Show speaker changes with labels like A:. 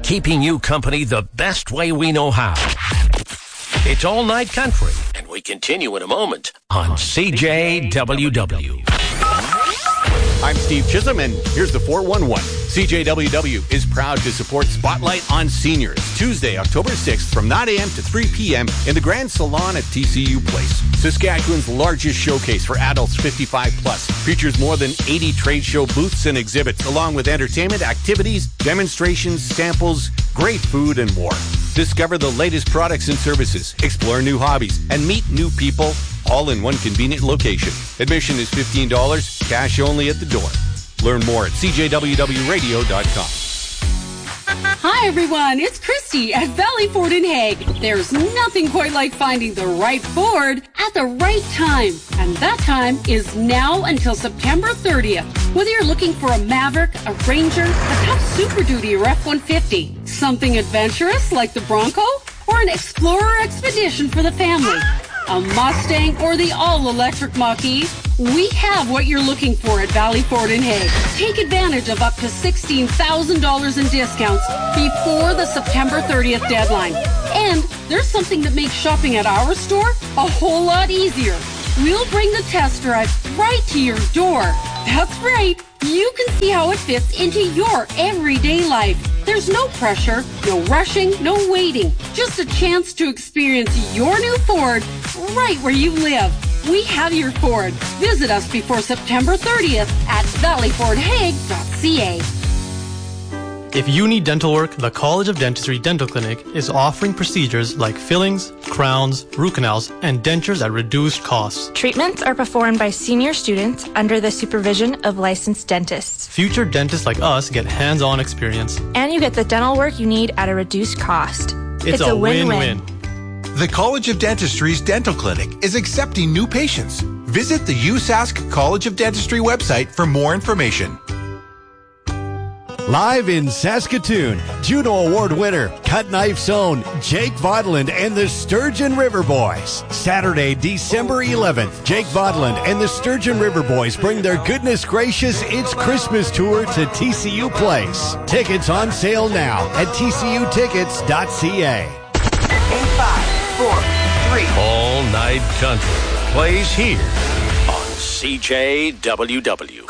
A: keeping you company the best way we know how. It's All Night Country, and we continue in a moment on CJWW.
B: I'm Steve Chisholm, and here's the 411. CJWW is proud to support Spotlight on Seniors, Tuesday, October 6th from 9 a.m. to 3 p.m. in the Grand Salon at TCU Place. Saskatchewan's largest showcase for adults 55 plus features more than 80 trade show booths and exhibits, along with entertainment, activities, demonstrations, samples, great food, and more. Discover the latest products and services, explore new hobbies, and meet new people, all in one convenient location. Admission is $15, cash only at the door. Learn more at cjwwradio.com.
C: Hi everyone, it's Christy at Valley Ford in Hague. There's nothing quite like finding the right Ford at the right time. And that time is now until September 30th. Whether you're looking for a Maverick, a Ranger, a Tough Super Duty or F-150, something adventurous like the Bronco, or an Explorer Expedition for the family, a Mustang, or the all-electric Mach-E, we have what you're looking for at Valley Ford in Hague. Take advantage of up to $16,000 in discounts before the September 30th deadline. And there's something that makes shopping at our store a whole lot easier. We'll bring the test drive right to your door. That's right. You can see how it fits into your everyday life. There's no pressure, no rushing, no waiting. Just a chance to experience your new Ford right where you live. We have your Ford. Visit us before September 30th at valleyfordhague.ca.
D: If you need dental work, the College of Dentistry Dental Clinic is offering procedures like fillings, crowns, root canals, and dentures at reduced costs.
E: Treatments are performed by senior students under the supervision of licensed dentists.
D: Future dentists like us get hands-on experience.
E: And you get the dental work you need at a reduced cost.
D: It's a win-win.
F: The College of Dentistry's Dental Clinic is accepting new patients. Visit the USask College of Dentistry website for more information.
G: Live in Saskatoon, Juno Award winner, Cut Knife's own Jake Vodland and the Sturgeon River Boys. Saturday, December 11th, Jake Vodland and the Sturgeon River Boys bring their Goodness Gracious It's Christmas tour to TCU Place. Tickets on sale now at tcutickets.ca.
H: In 5, 4, 3.
A: All Night Country plays here on CJWW.